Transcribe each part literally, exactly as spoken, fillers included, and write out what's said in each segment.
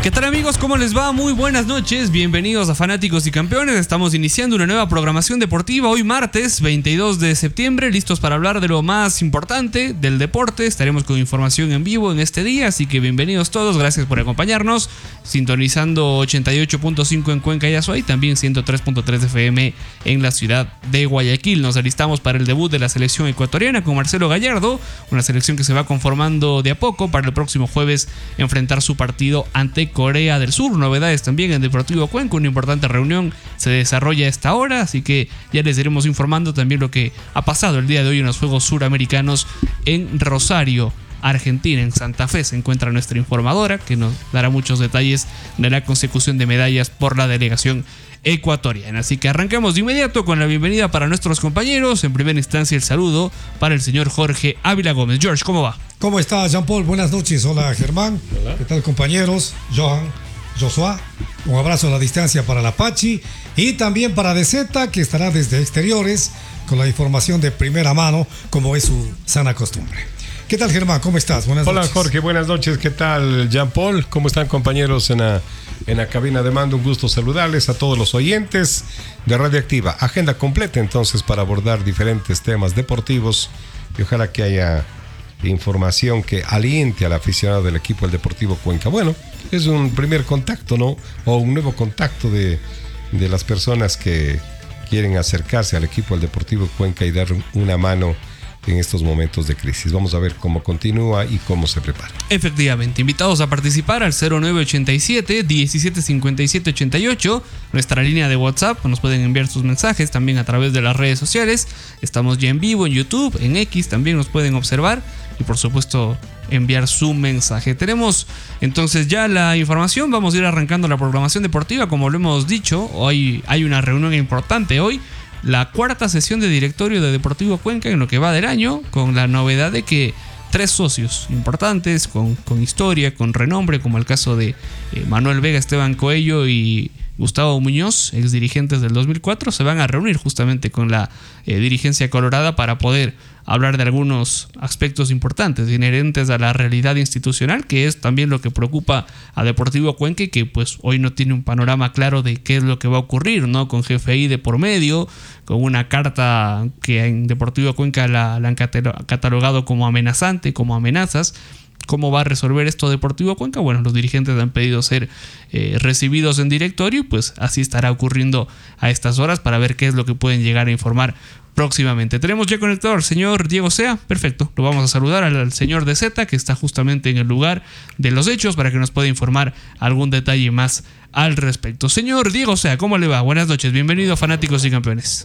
¿Qué tal, amigos? ¿Cómo les va? Muy buenas noches, bienvenidos a Fanáticos y Campeones. Estamos iniciando una nueva programación deportiva hoy martes veintidós de septiembre, listos para hablar de lo más importante del deporte. Estaremos con información en vivo en este día, así que bienvenidos todos, gracias por acompañarnos, sintonizando ochenta y ocho punto cinco en Cuenca y Azuay, también ciento tres punto tres F M en la ciudad de Guayaquil. Nos alistamos para el debut de la selección ecuatoriana con Marcelo Gallardo, una selección que se va conformando de a poco para el próximo jueves enfrentar su partido ante Corea del Sur. Novedades también en Deportivo Cuenca, una importante reunión se desarrolla a esta hora, así que ya les iremos informando también lo que ha pasado el día de hoy en los Juegos Suramericanos en Rosario, Argentina. En Santa Fe se encuentra nuestra informadora, que nos dará muchos detalles de la consecución de medallas por la delegación ecuatoriana. Así que arrancamos de inmediato con la bienvenida para nuestros compañeros. En primera instancia, el saludo para el señor Jorge Ávila Gómez. George, ¿cómo va? ¿Cómo está, Jean-Paul? Buenas noches. Hola, Germán. Hola. ¿Qué tal, compañeros? Johan, Joshua. Un abrazo a la distancia para la Pachi y también para D Z, que estará desde exteriores con la información de primera mano, como es su sana costumbre. ¿Qué tal, Germán? ¿Cómo estás? Buenas Hola, noches. Hola, Jorge. Buenas noches. ¿Qué tal, Jean-Paul? ¿Cómo están, compañeros en la, en la cabina de mando? Un gusto saludarles a todos los oyentes de Radioactiva. Agenda completa, entonces, para abordar diferentes temas deportivos y ojalá que haya información que aliente al aficionado del equipo del Deportivo Cuenca. Bueno, es un primer contacto, ¿no? O un nuevo contacto de, de las personas que quieren acercarse al equipo del Deportivo Cuenca y dar una mano en estos momentos de crisis. Vamos a ver cómo continúa y cómo se prepara. Efectivamente, invitados a participar al cero nueve ochenta y siete, diecisiete cincuenta y siete ochenta y ocho, nuestra línea de WhatsApp. Nos pueden enviar sus mensajes también a través de las redes sociales. Estamos ya en vivo en YouTube, en X también nos pueden observar y por supuesto enviar su mensaje. Tenemos entonces ya la información, vamos a ir arrancando la programación deportiva. Como lo hemos dicho, hoy hay una reunión importante hoy, la cuarta sesión de directorio de Deportivo Cuenca en lo que va del año, con la novedad de que tres socios importantes, con, con historia, con renombre, como el caso de eh, Manuel Vega, Esteban Coello y Gustavo Muñoz, ex dirigentes del dos mil cuatro, se van a reunir justamente con la eh, dirigencia colorada para poder hablar de algunos aspectos importantes inherentes a la realidad institucional, que es también lo que preocupa a Deportivo Cuenca, que pues hoy no tiene un panorama claro de qué es lo que va a ocurrir, ¿no? Con G F I de por medio, con una carta que en Deportivo Cuenca la, la han catalogado como amenazante, como amenazas. ¿Cómo va a resolver esto Deportivo Cuenca? Bueno, los dirigentes han pedido ser eh, recibidos en directorio y pues así estará ocurriendo a estas horas para ver qué es lo que pueden llegar a informar próximamente. Tenemos ya conectado al señor Diego Sea. Perfecto, lo vamos a saludar al, al señor D Z, que está justamente en el lugar de los hechos para que nos pueda informar algún detalle más al respecto. Señor Diego Sea, ¿cómo le va? Buenas noches, bienvenido a Fanáticos y Campeones.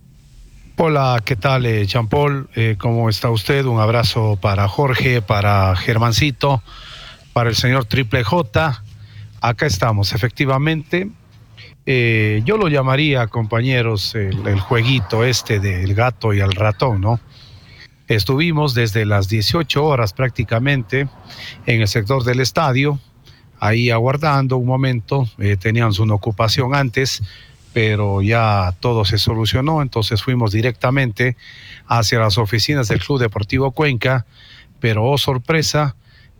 Hola, ¿qué tal, eh, Jean-Paul? Eh, ¿Cómo está usted? Un abrazo para Jorge, para Germancito, para el señor Triple J. Acá estamos, efectivamente. Eh, yo lo llamaría, compañeros, el, el jueguito este del gato y el ratón, ¿no? Estuvimos desde las dieciocho horas prácticamente en el sector del estadio, ahí aguardando un momento. Eh, teníamos una ocupación antes, pero ya todo se solucionó, entonces fuimos directamente hacia las oficinas del Club Deportivo Cuenca, pero oh sorpresa,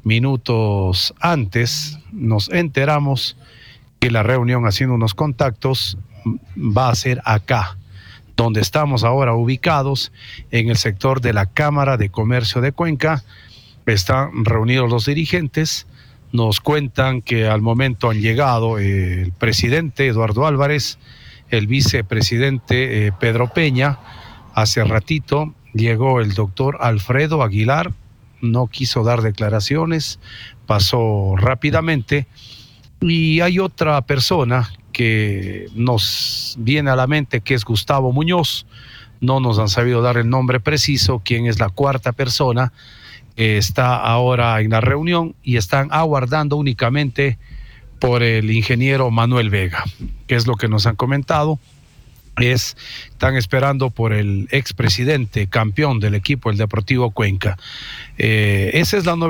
minutos antes nos enteramos que la reunión, haciendo unos contactos, va a ser acá, donde estamos ahora ubicados, en el sector de la Cámara de Comercio de Cuenca. Están reunidos los dirigentes. Nos cuentan que al momento han llegado eh, el presidente Eduardo Álvarez, el vicepresidente eh, Pedro Peña. Hace ratito llegó el doctor Alfredo Aguilar, no quiso dar declaraciones, pasó rápidamente. Y hay otra persona que nos viene a la mente, que es Gustavo Muñoz. No nos han sabido dar el nombre preciso, quién es la cuarta persona. Eh, está ahora en la reunión y están aguardando únicamente por el ingeniero Manuel Vega, que es lo que nos han comentado. Es, están esperando por el expresidente campeón del equipo, el Deportivo Cuenca. Eh, esa es la novedad.